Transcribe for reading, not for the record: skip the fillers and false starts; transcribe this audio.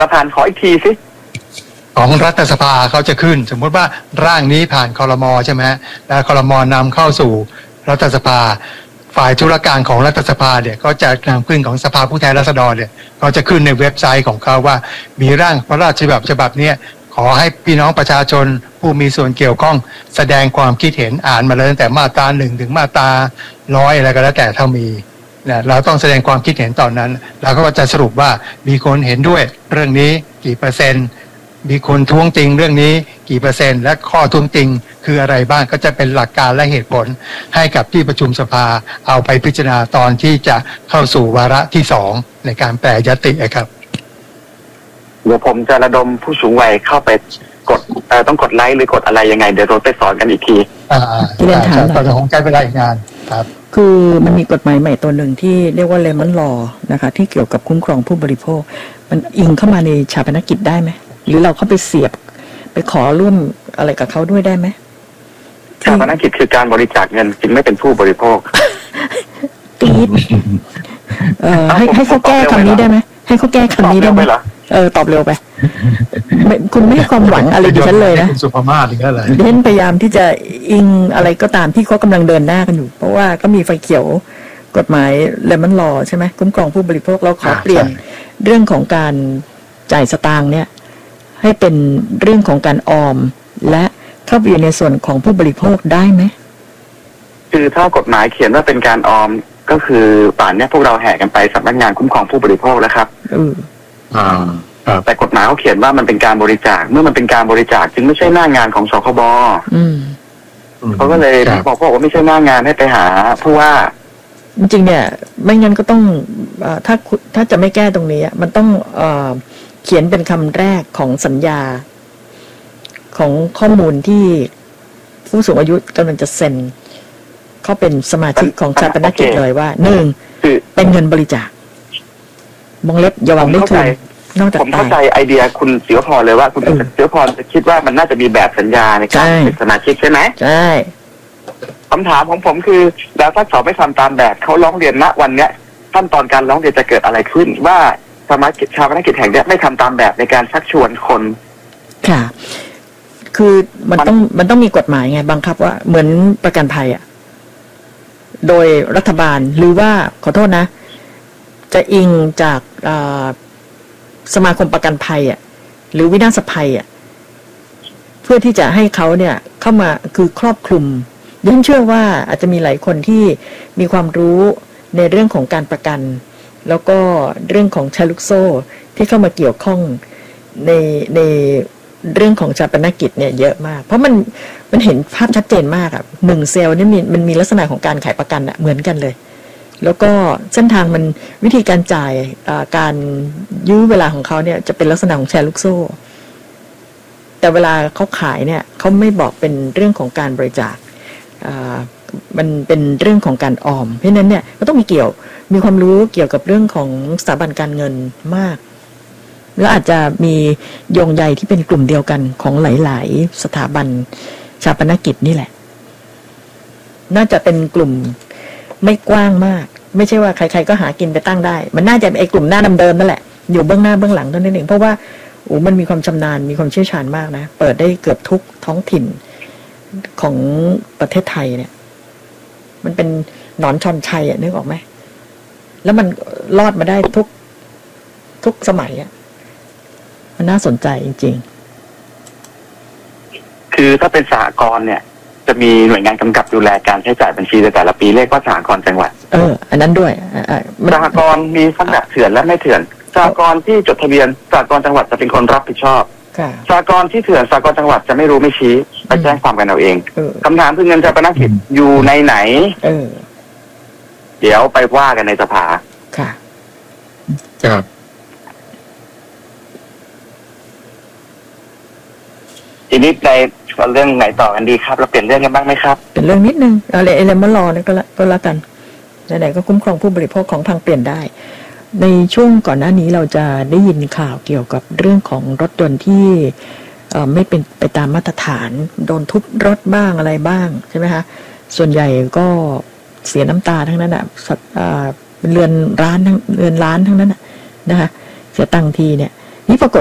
ประธานขออีกทีสิของรัฐสภาเขาจะขึ้นสมมติว่าร่างนี้ผ่านครม.ใช่ไหมแล้วครม.นำเข้าสู่รัฐสภาฝ่ายธุรการของรัฐสภาเนี่ยก็จะนำขึ้นของสภาผู้แทนราษฎรเนี่ยก็จะขึ้นในเว็บไซต์ของเขาว่ามีร่างพระราชฉบับนี้ขอให้พี่น้องประชาชนผู้มีส่วนเกี่ยวข้องแสดงความคิดเห็นอ่านมาเลยตั้งแต่มาตรา1 ถึงมาตรา100อะไรก็แล้วแต่ถ้ามีเนี่ยเราต้องแสดงความคิดเห็นตอนนั้นแล้วก็จะสรุปว่ามีคนเห็นด้วยเรื่องนี้กี่เปอร์เซ็นต์มีคนท้วงติงเรื่องนี้กี่เปอร์เซ็นต์และข้อท้วงติงคืออะไรบ้างก็จะเป็นหลักการและเหตุผลให้กับที่ประชุมสภาเอาไปพิจารณาตอนที่จะเข้าสู่วาระที่2ในการแปรยติครับเดี๋ยวผมจะระดมผู้สูงวัยเข้าไปกดต้องกดไลค์หรือกดอะไรยังไงเดี๋ยวเราไปสอนกันอีกทีที่เรียนถามตอนของใช้เวลาอีกงานครับคือมันมีกฎหมายใหม่ตัวหนึ่งที่เรียกว่าเลมอนลอนะคะที่เกี่ยวกับคุ้มครองผู้บริโภคมันอิงเข้ามาในชาปนกิจได้ไหมหรือเราเข้าไปเสียบไปขอร่วมอะไรกับเขาด้วยได้ไหมชาปนกิจคือการบริจาคเงินจึงไม่เป็นผู้บริโภคตีดให้เขาแก้คำนี้ได้ไหมให้เขาแก้คำนี้ได้ไหมตอบเร็วไปคุณไม่ให้ความหวังอะไรดิฉันเลยนะสุภาพหรืออะไรดิฉันพยายามที่จะอิงอะไรก็ตามที่เขากำลังเดินหน้ากันอยู่เพราะว่าก็มีไฟเขียวกฎหมายเลมอนลอใช่ไหมคุ้มครองผู้บริโภคเราขอเปลี่ยนเรื่องของการจ่ายสตางค์เนี่ยให้เป็นเรื่องของการออมและเข้าไปอยู่ในส่วนของผู้บริโภคได้ไหมคือถ้ากฎหมายเขียนว่าเป็นการออมก็คือป่านนี้พวกเราแห่กันไปสำนักงานคุ้มครองผู้บริโภคแล้วครับแต่กฎหมายเขาเขียนว่ามันเป็นการบริจาคเมื่อมันเป็นการบริจาคจึงไม่ใช่หน้างานของสคบเขาก็เลยบอกว่าไม่ใช่หน้างานให้ไปหาผู้ว่าจริงๆเนี่ยไม่งั้นก็ต้องถ้าจะไม่แก้ตรงนี้มันต้องเขียนเป็นคำแรกของสัญญาของข้อมูลที่ผู้สูงอายุกำลังจะเซ็นเขาเป็นสมาชิกของชาปนกิจเลยว่า1เป็นเงินบริจาควงเล็บอย่าวางไม่ถูกนอกจากผมเข้าใจไอเดียคุณเสือพรเลยว่าคุณเสือพรจะคิดว่ามันน่าจะมีแบบสัญญาในการเป็นสมาชิกใช่ไหมใช่คำถามของผมคือแล้วถ้าเขาไม่ทำตามแบบเขาร้องเรียนณวันเนี้ยขั้นตอนการร้องเรียนจะเกิดอะไรขึ้นว่าสมาชิกชาปนกิจแห่งเนี้ยไม่ทำตามแบบในการชักชวนคนค่ะคือมันต้องมีกฎหมายไงบังคับว่าเหมือนประกันภัยโดยรัฐบาลหรือว่าขอโทษนะจะอิงจากสมาคมประกันภัยหรือวินาศภัยเพื่อที่จะให้เขาเนี่ยเข้ามาคือครอบคลุมดิฉันเชื่อว่าอาจจะมีหลายคนที่มีความรู้ในเรื่องของการประกันแล้วก็เรื่องของแชร์ลูกโซ่ที่เข้ามาเกี่ยวข้องในเรื่องของชาปนกิจเนี่ยเยอะมากเพราะมันเห็นภาพชัดเจนมาก1 เซลล์นี่มันมีลักษณะของการขายประกันเหมือนกันเลยแล้วก็เส้นทางมันวิธีการจ่ายการยื้อเวลาของเขาเนี่ยจะเป็นลักษณะของแชร์ลูกโซ่แต่เวลาเขาขายเนี่ยเขาไม่บอกเป็นเรื่องของการบริจาคมันเป็นเรื่องของการออมเพราะฉะนั้นเนี่ยก็ต้องมีความรู้เกี่ยวกับเรื่องของสถาบันการเงินมากแล้วอาจจะมีโยงใยที่เป็นกลุ่มเดียวกันของหลายๆสถาบันชาปนกิจนี่แหละน่าจะเป็นกลุ่มไม่กว้างมากไม่ใช่ว่าใครๆก็หากินไปตั้งได้มันน่าจะไอ้กลุ่มหน้าเดิมๆนั่นแหละอยู่เบื้องหน้าเบื้องหลังเท่านั้นเองเพราะว่ามันมีความชำนาญมีความเชี่ยวชาญมากนะเปิดได้เกือบทุกท้องถิ่นของประเทศไทยเนี่ยมันเป็นหนอนชอนชัยนึกออกไหมแล้วมันรอดมาได้ทุกสมัยมันน่าสนใจจริงๆคือถ้าเป็นสหกรณ์เนี่ยจะมีหน่วยงานกำกับดูแลการใช้จ่ายบัญชีในแต่ละปีเรียกว่าสหกรณ์จังหวัดอันนั้นด้วยสหกรณ์มีทั้งแบบเถื่อนและไม่เถื่อนสหกรณ์ที่จดทะเบียนสหกรณ์จังหวัดจะเป็นคนรับผิดชอบสหกรณ์ที่เถื่อนสหกรณ์จังหวัดจะไม่รู้ไม่ชี้ไปแจ้งความกันเอาเองคำถามคือเงินชาปนกิจอยู่ในไหนเดี๋ยวไปว่ากันในสภาค่ะครับทีนี้ในเรื่องไหนต่อกันดีครับเราเปลี่ยนเรื่องกันบ้างไหมครับเป็นเรื่องนิดนึงอะไรมารอนี่ก็แล้วกันไหนๆก็คุ้มครองผู้บริโภคของทางเปลี่ยนได้ในช่วงก่อนหน้านี้เราจะได้ยินข่าวเกี่ยวกับเรื่องของรถยนต์ที่ไม่เป็นไปตามมาตรฐานโดนทุบรถบ้างอะไรบ้างใช่ไหมคะส่วนใหญ่ก็เสียน้ำตาทั้งนั้นเป็นเรือนล้านทั้งนั้นนะคะเสียตังค์ทีเนี่ยนี่ปรากฏ